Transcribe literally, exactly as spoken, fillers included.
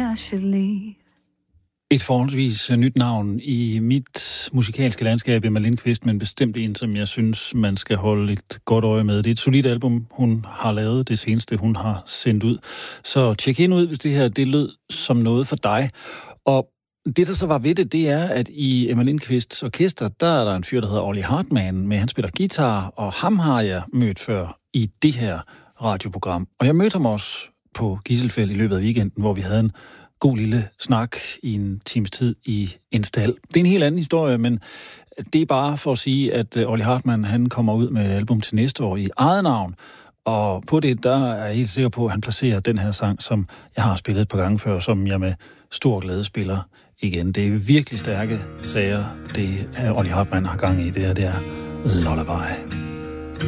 I should leave. Et forholdsvis nyt navn i mit musikalske landskab, Emma Lindqvist, men bestemt en, som jeg synes, man skal holde et godt øje med. Det er et solidt album, hun har lavet, det seneste, hun har sendt ud. Så tjek ind ud, hvis det her det lød som noget for dig. Og det, der så var ved det, det er, at i Emma Lindqvists orkester, der er der en fyr, der hedder Olli Hartmann, med han spiller guitar, og ham har jeg mødt før i det her radioprogram. Og jeg mødte ham også på Gisselfeld i løbet af weekenden, hvor vi havde en god lille snak i en times tid i en stald. Det er en helt anden historie, men det er bare for at sige, at Olli Hartmann, han kommer ud med et album til næste år i eget navn, og på det, der er jeg helt sikker på, at han placerer den her sang, som jeg har spillet et par gange før, som jeg med stor glæde spiller igen. Det er virkelig stærke sager, det Olli Hartmann har gang i. Det her, det er Lullaby.